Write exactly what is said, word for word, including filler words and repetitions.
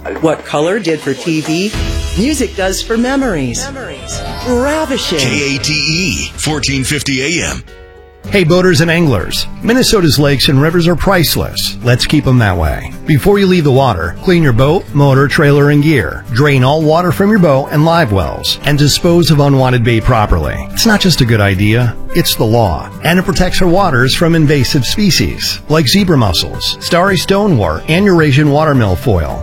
What color did for T V, music does for memories. Memories. Ravishing. K A T E, fourteen fifty A M. Hey boaters and anglers, Minnesota's lakes and rivers are priceless. Let's keep them that way. Before you leave the water, clean your boat, motor, trailer, and gear. Drain all water from your boat and live wells, and dispose of unwanted bait properly. It's not just a good idea, it's the law. And it protects our waters from invasive species, like zebra mussels, starry stonewort, and Eurasian watermill foil.